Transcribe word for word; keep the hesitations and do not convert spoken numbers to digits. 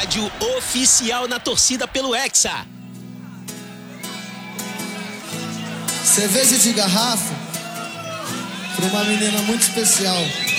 rádio oficial na torcida pelo Hexa. Cerveja de garrafa para uma menina muito especial.